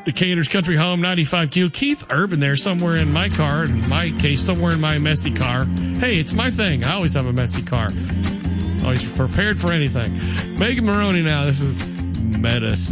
Decatur's Country Home, 95Q. Keith Urban there somewhere in my car. In my case, somewhere in my messy car. Hey, it's my thing. I always have a messy car. Always prepared for anything. Megan Maroney now. This is Medicine.